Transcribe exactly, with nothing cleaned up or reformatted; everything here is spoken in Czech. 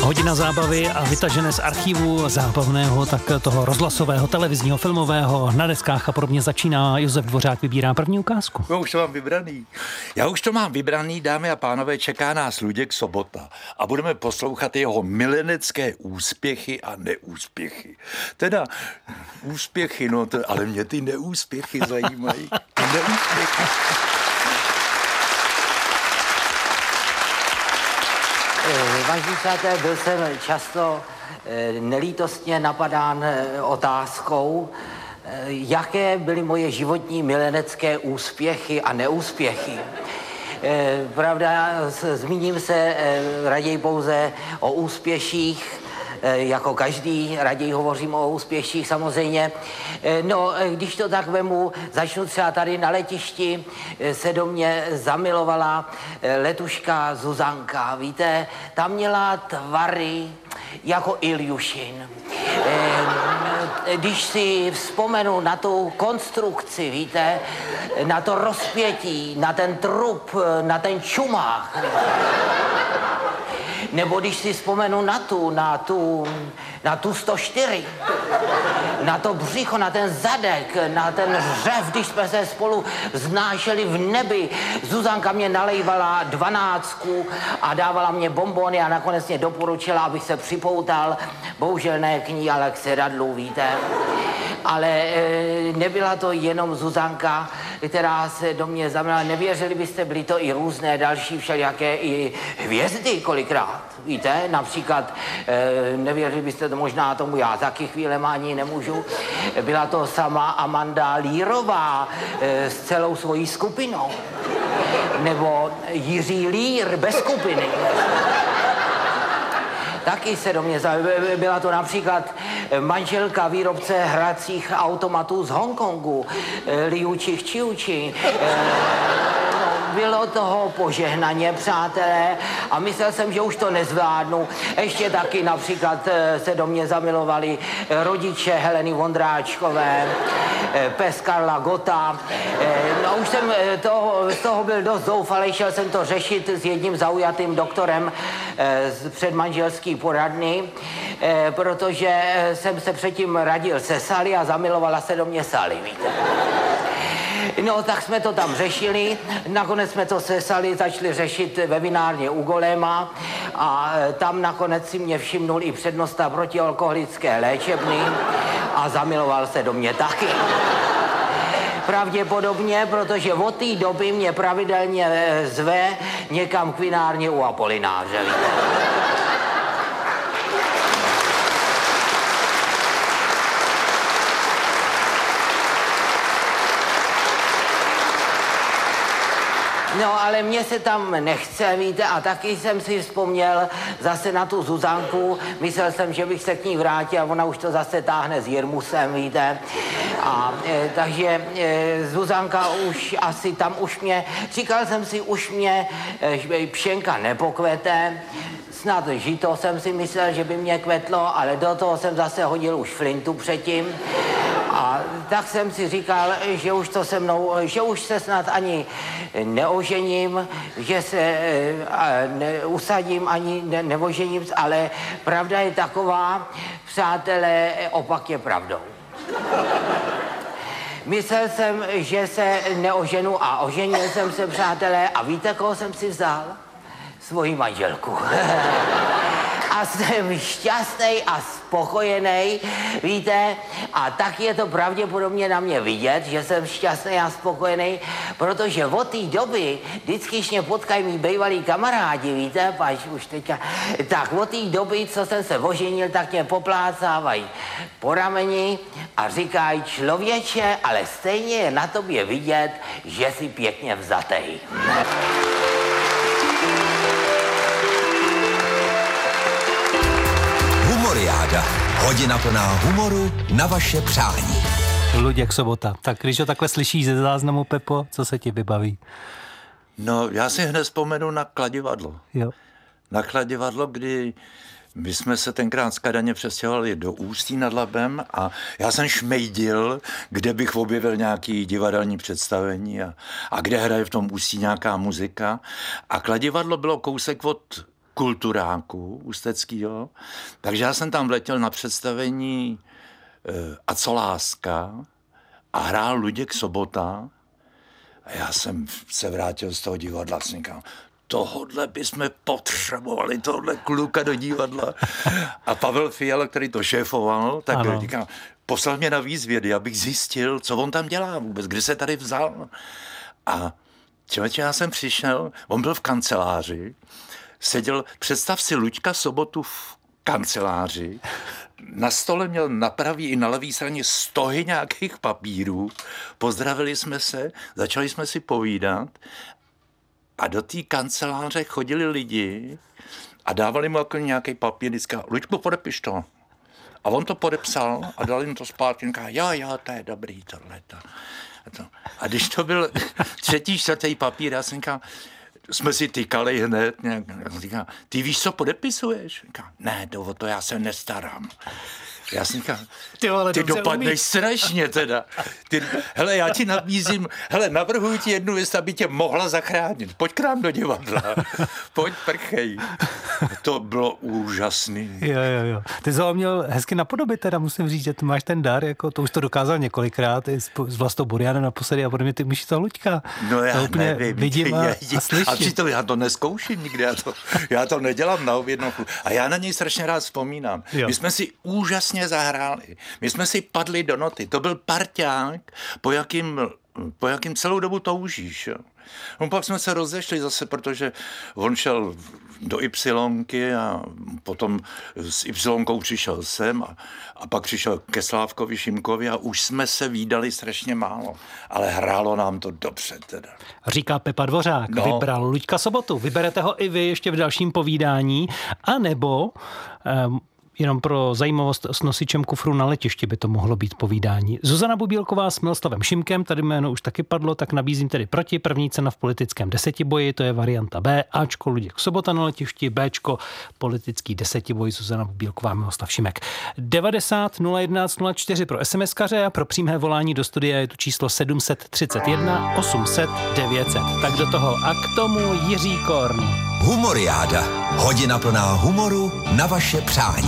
Hodina zábavy a vytažené z archivu zábavného, tak toho rozhlasového, televizního, filmového, na deskách a podobně začíná. Josef Dvořák vybírá první ukázku. Já už to mám vybraný. Já už to mám vybraný, dámy a pánové, čeká nás Luděk Sobota a budeme poslouchat jeho milenecké úspěchy a neúspěchy. Teda úspěchy, no, to, ale mě ty neúspěchy zajímají. Ty neúspěchy. Vážení přátelé, byl jsem často nelítostně napadán otázkou, jaké byly moje životní milenecké úspěchy a neúspěchy. Pravda, zmíním se raději pouze o úspěších, jako každý, raději hovořím o úspěších samozřejmě. No, když to tak vemu, začnu třeba tady na letišti, se do mě zamilovala letuška Zuzanka, víte, ta měla tvary jako Iljušin. Když si vzpomenu na tu konstrukci, víte, na to rozpětí, na ten trup, na ten čumák, nebo když si vzpomenu na tu, na tu, na tu sto čtyři, na to břicho, na ten zadek, na ten řev, když jsme se spolu znášeli v nebi. Zuzanka mě nalejvala dvanáctku a dávala mě bonbony a nakonec mě doporučila, abych se připoutal. Bohužel ne k ní, ale k sedadlu, víte. Ale e, nebyla to jenom Zuzanka, která se do mě zamilovala. Nevěřili byste, byly to i různé další všelijaké i hvězdy kolikrát, víte. Například, e, nevěřili byste to možná tomu, já taky chvílema ani nemůžu. Byla to sama Amanda Lírová e, s celou svojí skupinou. Nebo Jiří Lír bez skupiny. Taky se do mě zajímá. Byla to například manželka výrobce hracích automatů z Hongkongu, Liu Čich-Čiuči. Bylo toho požehnaně, přátelé, a myslel jsem, že už to nezvládnu. Ještě taky například se do mě zamilovali rodiče Heleny Vondráčkové, pes Karla Gotta. No už jsem toho, z toho byl dost zoufalý, šel jsem to řešit s jedním zaujatým doktorem z předmanželský poradny, protože jsem se předtím radil se Sally a zamilovala se do mě Sally, víte. No, tak jsme to tam řešili, nakonec jsme to se Sally začali řešit ve vinárně u Goléma a tam nakonec si mě všimnul i přednosta protialkoholické léčebny a zamiloval se do mě taky. Pravděpodobně, protože od té doby mě pravidelně zve někam k vinárně u Apolináře. No, ale mně se tam nechce, víte, a taky jsem si vzpomněl zase na tu Zuzanku. Myslel jsem, že bych se k ní vrátil a ona už to zase táhne s Jirmusem, víte. A e, takže e, Zuzanka už asi tam už mě, říkal jsem si, už mě e, pšenka nepokvete. Snad žito jsem si myslel, že by mě kvetlo, ale do toho jsem zase hodil už flintu předtím. A tak jsem si říkal, že už to se mnou, že už se snad ani neožením, že se ne, usadím, ani ne, neožením, ale pravda je taková, přátelé, opak je pravdou. Myslel jsem, že se neoženu a oženil jsem se, přátelé, a víte, koho jsem si vzal? Svoji manželku. A jsem šťastný a spokojený, víte, a tak je to pravděpodobně na mě vidět, že jsem šťastný a spokojený, protože od té doby, vždycky, když mě potkají mý bývalí kamarádi, víte, pač už teďka, tak od té doby, co jsem se oženil, tak mě poplácávají po rameni a říkají, člověče, ale stejně je na tobě vidět, že jsi pěkně vzatej. Humoriáda. Hodina plná humoru na vaše přání. Luděk Sobota. Tak když ho takhle slyšíš ze záznamu, Pepo, co se ti vybaví? No, já si hned vzpomenu na Kladivadlo. Jo. Na Kladivadlo, kdy my jsme se tenkrát z Kadaně přestěhovali do Ústí nad Labem a já jsem šmejdil, kde bych objevil nějaký divadelní představení a, a kde hraje v tom Ústí nějaká muzika. A Kladivadlo bylo kousek od kulturáku ústeckýho, takže já jsem tam vletěl na představení e, A co láska a hrál Luděk Sobota a já jsem se vrátil z toho divadla a říkám, tohodle bychom potřebovali, tohle kluka do divadla. A Pavel Fiala, který to šéfoval, tak ano. říkám, poslal mě na výzvědy, abych zjistil, co on tam dělá vůbec, kde se tady vzal. A člověče, já jsem přišel, on byl v kanceláři, seděl, představ si Luďka Sobotu v kanceláři, na stole měl na pravý i na levý straně stohy nějakých papírů, pozdravili jsme se, začali jsme si povídat a do té kanceláře chodili lidi a dávali mu jako nějaký papír, vždycky, Luďku, podepiš to. A on to podepsal a dal jim to zpátky, říká, jo, jo, to je dobrý, tohleto. A, to. a když to byl třetí, čtvrtý papír, já jsem říkal, jsme si tykali hned, nějak, říkal, ty víš, co podepisuješ? Říkal, ne, to, o to já se nestarám. Já jsem říkal, ty, ty dopadneš strašně teda. Ty, hele, já ti nabízím, hele, navrhuji ti jednu věc, aby tě mohla zachránit. Pojď k nám do divadla. Pojď, prchej. To bylo úžasný. Jo, jo, jo. Ty jsi ho měl hezky napodobit, teda musím říct, že ty máš ten dar, jako to už to dokázal několikrát, i s, s Vlastou Burianem naposledy a podobně, ty umíš to Luďka. No já to úplně nevím. Vidím a, a slyším. A přitom já to neskouším nikdy, já to, já to nedělám na objednávku. A já na něj strašně rád vzpomínám. Jo. My jsme si úžasně zahráli. My jsme si padli do noty. To byl parťák, po jakým, po jakým celou dobu toužíš. Jo. No, pak jsme se rozešli zase, protože on šel do Ypsilonky a potom s Ypsilonkou přišel sem a, a pak přišel ke Slávkovi Šimkovi a už jsme se vídali strašně málo. Ale hrálo nám to dobře teda. Říká Pepa Dvořák. No. Vybral Luďka Sobotu. Vyberete ho i vy ještě v dalším povídání. A nebo... Um, Jenom pro zajímavost, s nosičem kufru na letišti by to mohlo být povídání. Zuzana Bubílková s Miloslavem Šimkem, tady jméno už taky padlo, tak nabízím tedy proti. První cena v politickém desetiboji, to je varianta B. Ačko Luděk Sobota na letišti, Bčko politický desetiboj, Zuzana Bubílková, Miloslav Šimek. devadesát nula jedenáct nula čtyři pro SMSkaře a pro přímé volání do studia je tu číslo sedm set třicet jedna osm set devět set. Tak do toho a k tomu Jiří Korn. Humoriáda. Hodina plná humoru na vaše přání.